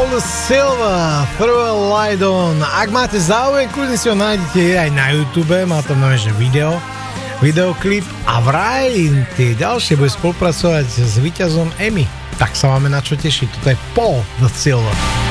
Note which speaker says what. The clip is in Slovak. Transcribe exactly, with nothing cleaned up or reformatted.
Speaker 1: Paul Silva, Throw a Light On. Ak máte záujem, kľudne si ho nájdete aj na YouTube, má tam nové, že video, videoklip a vraj tie ďalšie bude spolupracovať s víťazom Emmy. Tak sa máme na čo tešiť. Toto je Paul Silva.